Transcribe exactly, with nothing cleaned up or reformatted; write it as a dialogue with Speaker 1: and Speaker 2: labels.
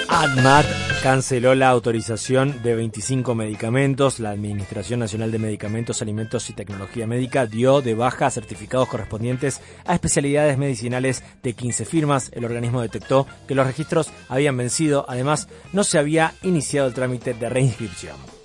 Speaker 1: ANMAT canceló la autorización de veinticinco medicamentos. La Administración Nacional de Medicamentos, Alimentos y Tecnología Médica dio de baja certificados correspondientes a especialidades medicinales de quince firmas. El organismo detectó que los registros habían vencido. Además, no se había iniciado el trámite de reinscripción.